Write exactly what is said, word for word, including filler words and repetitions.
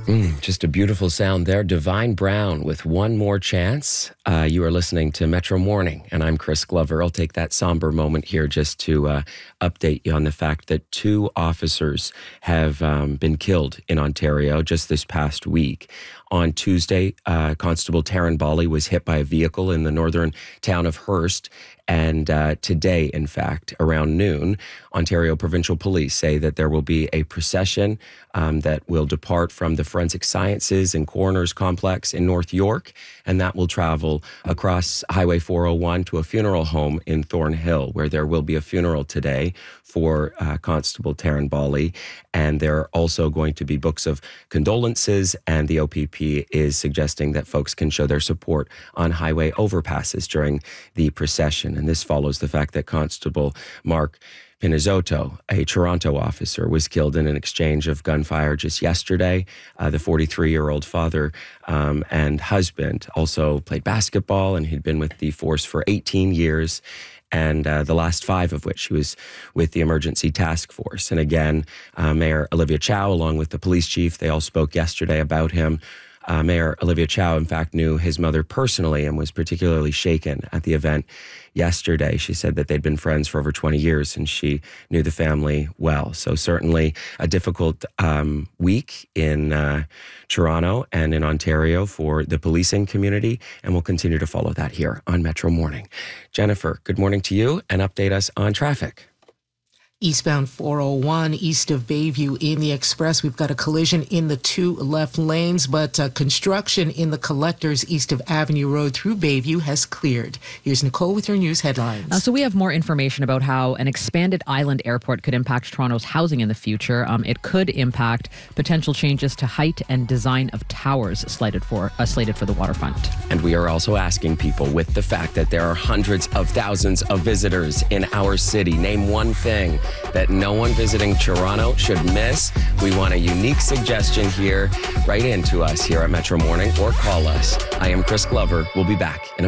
Mm, just a beautiful sound there. Divine Brown with One More Chance. Uh, you are listening to Metro Morning, and I'm Chris Glover. I'll take that somber moment here just to uh, update you on the fact that two officers have um, been killed in Ontario just this past week. On Tuesday, uh, Constable Taryn Bali was hit by a vehicle in the northern town of Hearst. And uh, today, in fact, around noon, Ontario Provincial Police say that there will be a procession um, that will depart from the Forensic Sciences and Coroners Complex in North York, and that will travel across Highway four oh one to a funeral home in Thornhill, where there will be a funeral today for uh, Constable Taryn Bali. And there are also going to be books of condolences, and the O P P is suggesting that folks can show their support on highway overpasses during the procession. And this follows the fact that Constable Mark Pinizotto, a Toronto officer, was killed in an exchange of gunfire just yesterday. Uh, the forty-three-year-old father um, and husband also played basketball, and he'd been with the force for eighteen years. And uh, the last five of which he was with the emergency task force. And again, uh, Mayor Olivia Chow, along with the police chief, they all spoke yesterday about him. Uh, Mayor Olivia Chow, in fact, knew his mother personally and was particularly shaken at the event yesterday. She said that they'd been friends for over twenty years and she knew the family well. So certainly a difficult um, week in uh, Toronto and in Ontario for the policing community, and we'll continue to follow that here on Metro Morning. Jennifer, good morning to you, and update us on traffic. Eastbound four oh one, east of Bayview in the Express. We've got a collision in the two left lanes, but uh, construction in the collectors east of Avenue Road through Bayview has cleared. Here's Nicole with your news headlines. Uh, so we have more information about how an expanded island airport could impact Toronto's housing in the future. Um, it could impact potential changes to height and design of towers slated for, uh, slated for the waterfront. And we are also asking people, with the fact that there are hundreds of thousands of visitors in our city, name one thing that no one visiting Toronto should miss. We want a unique suggestion here. Write in to us here at Metro Morning or call us. I am Chris Glover. We'll be back in a